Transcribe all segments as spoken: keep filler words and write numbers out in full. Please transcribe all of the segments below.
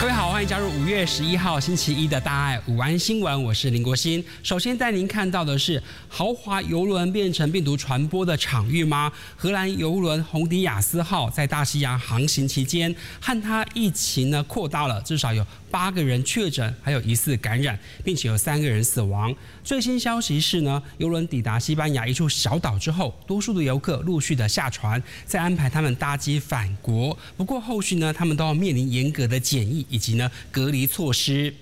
各位好，欢迎加入五月十一号星期一的大爱午安新闻，我是林国兴。首先带您看到的是豪华邮轮变成病毒传播的场域吗？荷兰邮轮红迪亚斯号在大西洋航行期间，和它疫情呢扩大了，至少有八个人确诊，还有疑似感染，并且有三个人死亡。最新消息是呢，邮轮抵达西班牙一处小岛之后，多数的游客陆续的下船，再安排他们搭机返国。不过后续呢，他们都要面临严格的检疫以及呢隔离措施。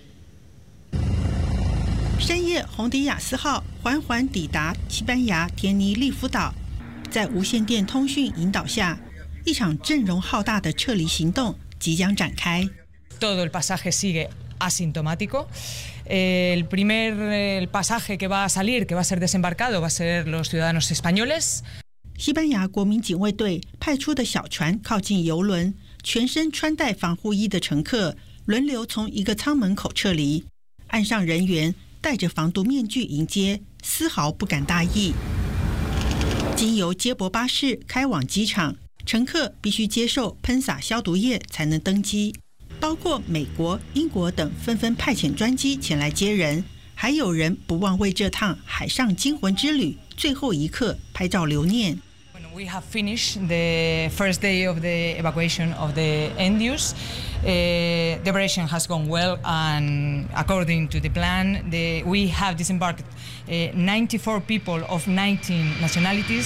深夜，红迪亚斯号缓缓抵达西班牙田尼利夫岛，在无线电通讯引导下，一场阵容浩大的撤离行动即将展开。 Todo el pasaje sigue asintomático. El primer el pasaje que va a salir, que va a ser desembarcado, va a ser los ciudadanos españoles. 西班牙国民警卫队派出的小船靠近邮轮，全身穿戴防护衣的乘客轮流从一个舱门口撤离，岸上人员戴着防毒面具迎接，丝毫不敢大意。经由接驳巴士开往机场，乘客必须接受喷洒消毒液才能登机。包括美国、英国等纷纷派遣专机前来接人，还有人不忘为这趟海上惊魂之旅最后一刻拍照留念。 We have finished the first day of the evacuation of the Endius. Uh, the operation has gone well, and according to the plan, the, we have disembarked uh, ninety-four people of nineteen nationalities.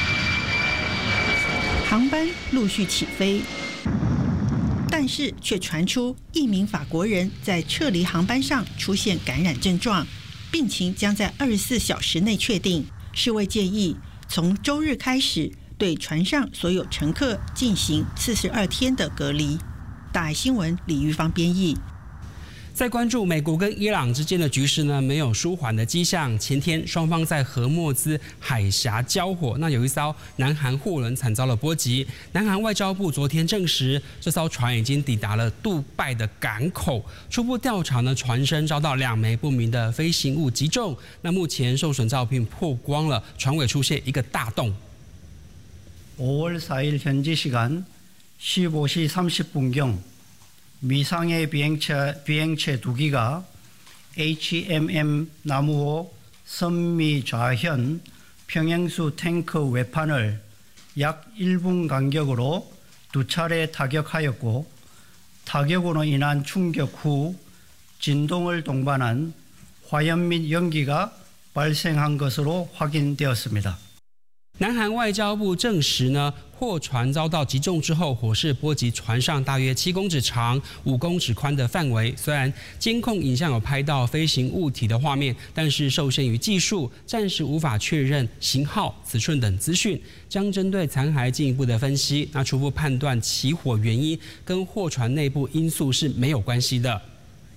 航班陆续起飞，但是却传出一名法国人在撤离航班上出现感染症状，病情将在二十四小时内确定。世卫建议从周日开始，对船上所有乘客进行四十二天的隔离。大爱新闻李玉芳编译。 在关注美国跟伊朗之间的局势呢，没有舒缓的迹象。前天双方在荷默兹海峡交火，那有一艘南韩货轮惨遭了波及。南韩外交部昨天证实，这艘船已经抵达了杜拜的港口。初步调查呢，船身遭到两枚不明的飞行物击中。那目前受损照片曝光了，船尾出现一个大洞。 오월 사일 현지 시간 십오 시 삼십 분경 미상의 비행체, 비행체 두 기가 에이치엠엠 나무호 선미 좌현 평행수 탱크 외판을 약 일 분 간격으로 두 차례 타격하였고 타격으로 인한 충격 후 진동을 동반한 화염 및 연기가 발생한 것으로 확인되었습니다. 南韩外交部证实呢，货船遭到击中之后，火势波及船上大约七公尺长、五公尺宽的范围。虽然监控影像有拍到飞行物体的画面，但是受限于技术，暂时无法确认型号、尺寸等资讯，将针对残骸进一步的分析。那初步判断起火原因跟货船内部因素是没有关系的。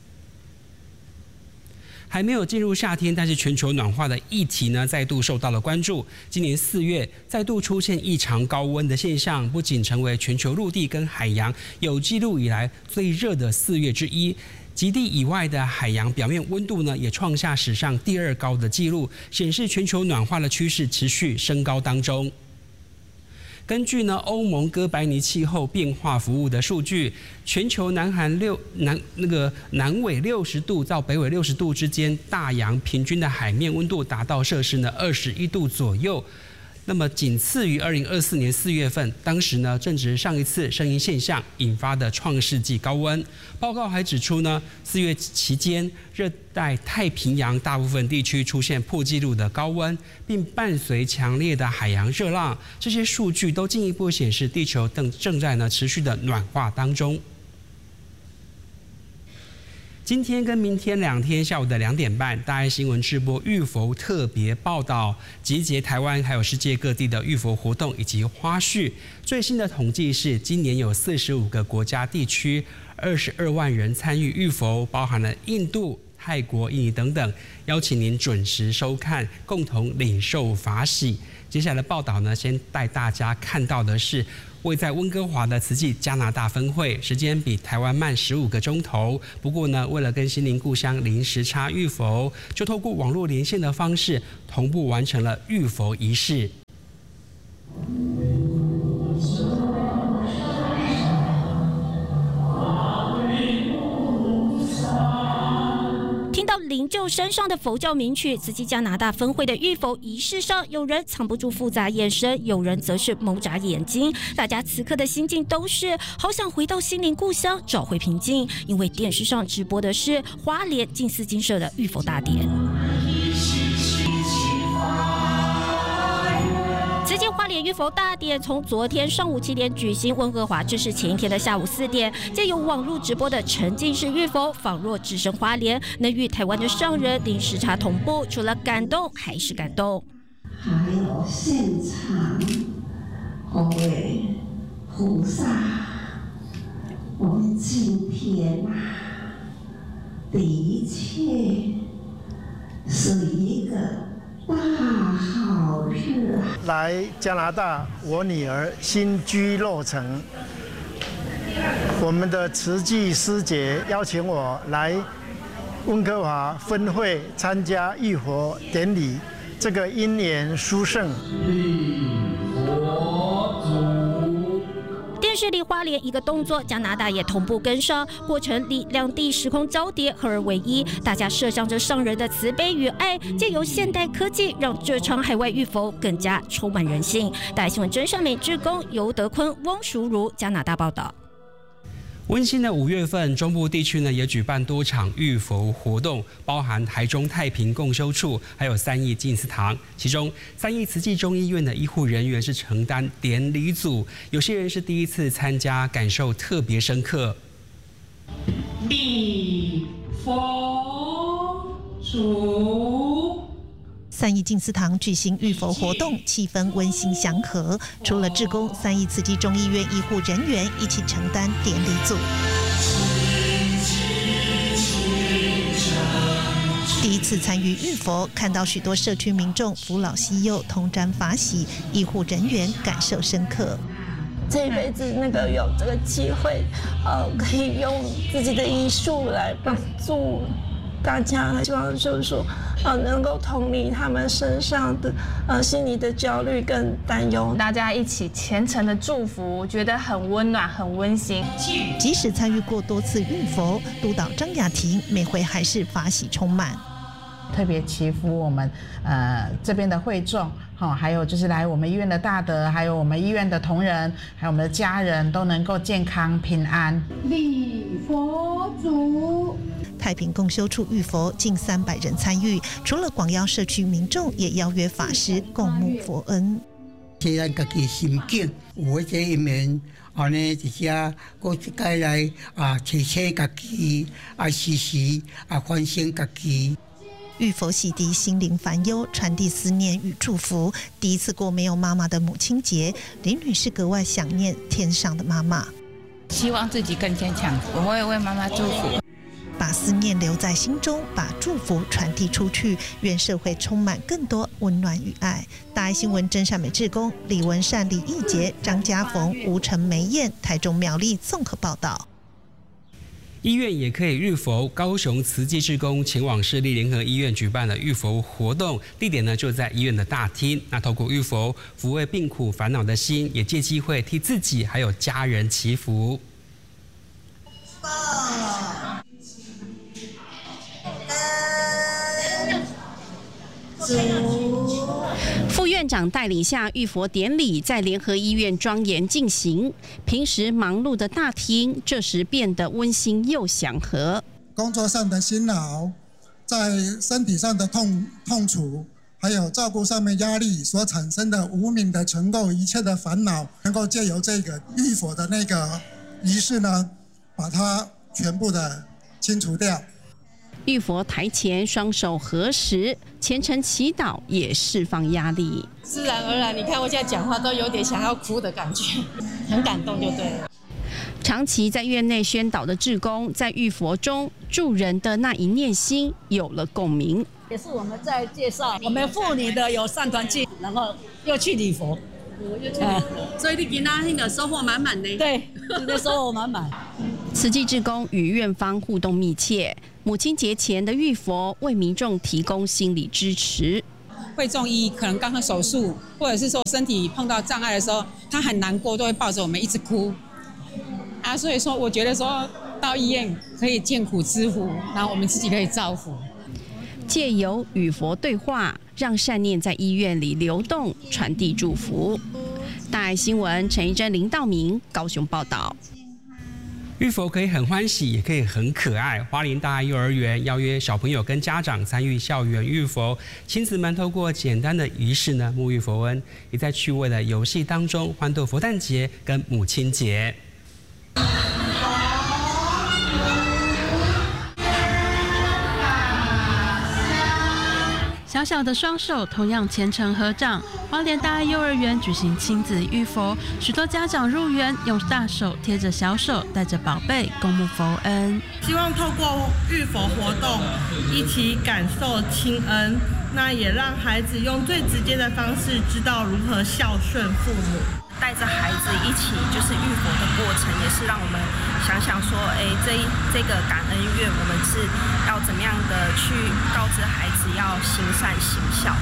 还没有进入夏天，但是全球暖化的议题呢，再度受到了关注。今年四月再度出现异常高温的现象，不仅成为全球陆地跟海洋有记录以来最热的四月之一，极地以外的海洋表面温度呢，也创下史上第二高的纪录，显示全球暖化的趋势持续升高当中。根据呢欧盟哥白尼气候变化服务的数据，全球南韩六南那个南纬六十度到北纬六十度之间，大洋平均的海面温度达到摄氏呢二十一度左右。那么仅次于二零二四年四月份，当时呢正值上一次声音现象引发的创世纪高温。报告还指出呢，四月期间热带太平洋大部分地区出现破纪录的高温，并伴随强烈的海洋热浪。这些数据都进一步显示，地球正正在呢持续的暖化当中。今天跟明天两天下午的两点半，大爱新闻直播浴佛特别报道，集结台湾还有世界各地的浴佛活动以及花絮。最新的统计是，今年有四十五个国家地区，二十二万人参与浴佛，包含了印度、泰国、印尼等等。邀请您准时收看，共同领受法喜。接下来的报道呢，先带大家看到的是位在温哥华的慈济加拿大分会，时间比台湾慢十五个钟头。不过呢，为了跟心灵故乡零时差浴佛，就透过网络连线的方式，同步完成了浴佛仪式。 灵柩山上的佛教名曲。慈济加拿大分会的浴佛仪式上，有人藏不住复杂眼神，有人则是眸眨眼睛。大家此刻的心境都是好想回到心灵故乡，找回平静。因为电视上直播的是花莲净思精舍的浴佛大典。慈济花莲浴佛大典从昨天上午七点举行，温哥华这是前一天的下午四点，借由网络直播的沉浸式浴佛，仿若置身花莲，能与台湾的上人零时差同步，除了感动还是感动。 还有现场各位菩萨，我们今天啊，的确是一个大好日啊！ 来加拿大，我女儿新居落成。我们的慈济师姐邀请我来温哥华分会参加浴佛典礼，这个因缘殊胜。 电视里花莲一个动作，加拿大也同步跟上，过程里两地时空交叠合而为一，大家设想着上人的慈悲与爱，借由现代科技让这场海外浴佛更加充满人性。大新闻真善美志工尤德坤、汪淑如加拿大报道。 温馨的五月份，中部地区呢也举办多场浴佛活动，包含台中太平共修处，还有三义静思堂。其中，三义慈济中医院的医护人员是承担典礼组，有些人是第一次参加，感受特别深刻。 礼佛主。 三义静思堂举行浴佛活动，气氛温馨祥和。除了志工，三义慈济中医院医护人员一起承担典礼组。第一次参与浴佛，看到许多社区民众扶老携幼，同沾法喜，医护人员感受深刻。 这一辈子那个有这个机会，呃，可以用自己的医术来帮助大家，希望就是说，呃，能够同理他们身上的呃心理的焦虑跟担忧， 大家一起虔诚的祝福，觉得很温暖、很温馨。 即使参与过多次浴佛，督导张雅婷每回还是法喜充满。 特别祈福我们呃这边的会众，好，还有就是来我们医院的大德，还有我们医院的同仁，还有我们的家人都能够健康平安。 礼佛主。 太平共修处浴佛近三百人参与，除了广邀社区民众，也邀约法师共沐佛恩。 虽然自己心境有这一面，安尼一下过一届来啊，提醒自己啊，时时啊反省自己。 浴佛洗涤心灵烦忧，传递思念与祝福。第一次过没有妈妈的母亲节，林女士格外想念天上的妈妈， 希望自己更坚强。我也为妈妈祝福。 把思念留在心中，把祝福传递出去，愿社会充满更多温暖与爱。大爱新闻真善美志工李文善、李义杰、张家逢、吴成梅燕，台中苗栗综合报道。 医院也可以浴佛，高雄慈济志工前往市立联合医院举办了浴佛活动，地点呢就在医院的大厅。那透过浴佛抚慰病苦烦恼的心，也借机会替自己还有家人祈福。 副院长带领下，浴佛典礼在联合医院庄严进行。平时忙碌的大厅，这时变得温馨又祥和。 工作上的辛劳，在身体上的痛痛楚，还有照顾上面压力所产生的无名的尘垢，一切的烦恼，能够借由这个浴佛的那个仪式呢，把它全部的清除掉。 浴佛台前双手合十，虔诚祈祷，也释放压力。 自然而然，你看我现在讲话都有点想要哭的感觉，很感动就对了。 长期在院内宣导的志工，在浴佛中助人的那一念心有了共鸣。 也是我们在介绍我们妇女的友善团契，然后又去礼佛。 又去礼佛，所以你今天那个收获满满的。 对，今天收获满满。 慈济志工与院方互动密切，母亲节前的浴佛为民众提供心理支持。 会众一可能刚刚手术，或者是说身体碰到障碍的时候，他很难过，都会抱着我们一直哭。啊，所以说我觉得说到医院可以见苦知福，然后我们自己可以造福。 借由与佛对话，让善念在医院里流动，传递祝福。大爱新闻陈一真、林道明高雄报道。 浴佛可以很欢喜，也可以很可爱。花莲大爱幼儿园邀约小朋友跟家长参与校园浴佛，亲子们透过简单的仪式呢，沐浴佛温，也在趣味的游戏当中欢度佛诞节跟母亲节。 小小的双手同样虔诚合掌。花莲大爱幼儿园举行亲子浴佛，许多家长入园，用大手贴着小手，带着宝贝共沐佛恩。 希望透过浴佛活动，一起感受亲恩，那也让孩子用最直接的方式，知道如何孝顺父母。 带着孩子一起就是浴佛的过程，也是让我们想想说，哎，这这个感恩月，我们是要怎么样的去告知孩子要行善行孝。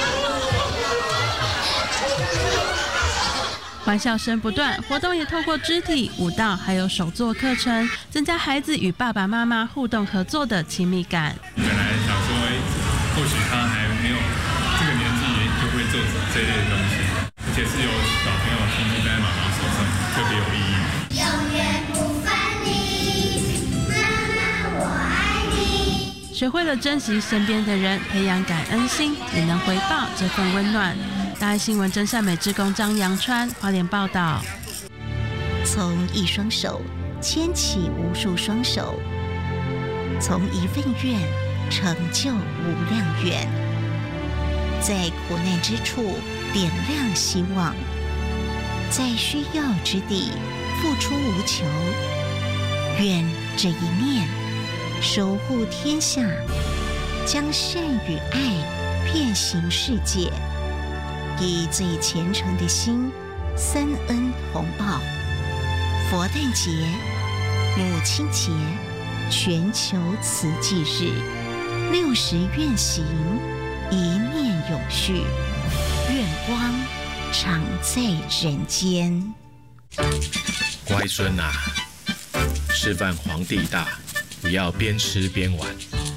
欢笑声不断，活动也透过肢体、舞蹈还有手作课程，增加孩子与爸爸妈妈互动合作的亲密感。 本来想说，哎，或许他还没有这个年纪就会做这类的东西。而且是由小朋友亲自在妈妈手上，特别有意义。永远不分离，妈妈我爱你。 学会了珍惜身边的人，培养感恩心，也能回报这份温暖。大爱新闻真善美志工张阳川花莲报道。 从一双手牵起无数双手，从一份愿成就无量愿，在苦难之处点亮希望，在需要之地付出无求。愿这一念守护天下，将善与爱遍行世界，以最虔诚的心三恩同报。佛诞节、母亲节、全球慈济日，六十愿行，一念永续。愿光常在人间。 乖孙啊，示范皇帝大，不要边吃边玩。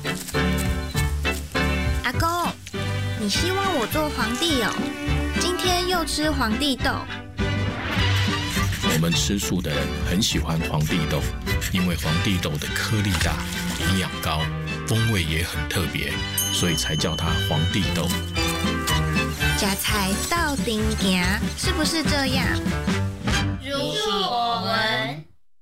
阿公，你希望我做皇帝哦？今天又吃皇帝豆。 我们吃素的人很喜欢皇帝豆，因为皇帝豆的颗粒大、营养高、风味也很特别，所以才叫它皇帝豆。 加菜到顶行，是不是这样？ 如恕我闻。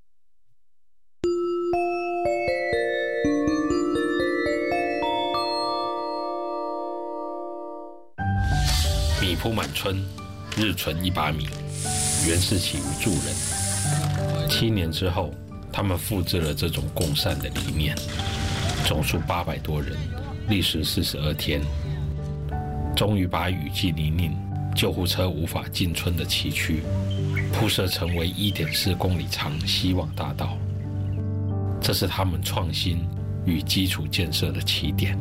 米铺满村，日存一把米，原是起于助人。七年之后，他们复制了这种共善的理念，总数八百多人，历时四十二天。终于把雨季泥泞、救护车无法进村的崎岖，铺设成为 一点四公里长希望大道。这是他们创新与基础建设的起点。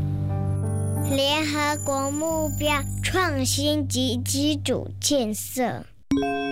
联合国目标创新及基础建设。